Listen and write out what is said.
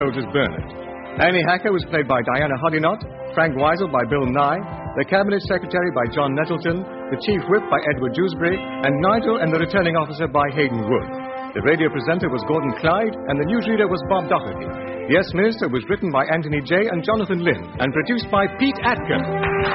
Soldiers Bernard. Annie Hacker was played by Diana Hoddinott, Frank Weisel by Bill Nye, the Cabinet Secretary by John Nettleton, the Chief Whip by Edward Dewsbury, and Nigel and the Returning Officer by Hayden Wood. The radio presenter was Gordon Clyde, and the newsreader was Bob Doherty. Yes, Minister was written by Anthony Jay and Jonathan Lynn, and produced by Pete Atkin.